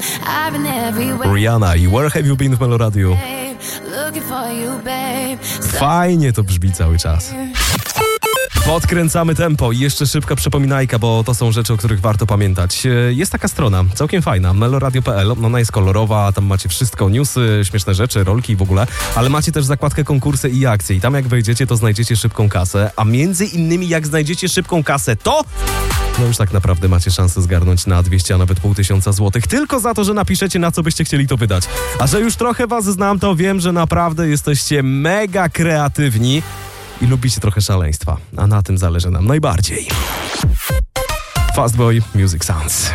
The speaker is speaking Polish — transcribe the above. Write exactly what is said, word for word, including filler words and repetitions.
Rihanna i Where Have You Been w Meloradiu. Fajnie to brzmi cały czas. Podkręcamy tempo i jeszcze szybka przypominajka, bo to są rzeczy, o których warto pamiętać. Jest taka strona, całkiem fajna, meloradio kropka p l. Ona jest kolorowa, tam macie wszystko, newsy, śmieszne rzeczy, rolki i w ogóle, ale macie też zakładkę konkursy i akcje i tam jak wejdziecie, to znajdziecie szybką kasę, a między innymi jak znajdziecie szybką kasę, to... No już tak naprawdę macie szansę zgarnąć na dwieście, a nawet pół tysiąca złotych tylko za to, że napiszecie, na co byście chcieli to wydać. A że już trochę was znam, to wiem, że naprawdę jesteście mega kreatywni i lubicie trochę szaleństwa, a na tym zależy nam najbardziej. Fastboy Music Sounds.